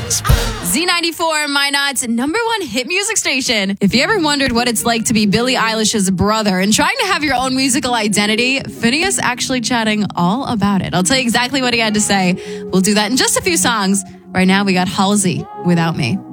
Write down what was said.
Z94, My Not's number one hit music station. If you ever wondered what it's like to be Billie Eilish's brother and trying to have your own musical identity, Phineas actually chatting all about it. I'll tell you exactly what he had to say. We'll do that in just a few songs. Right now, we got Halsey, Without Me.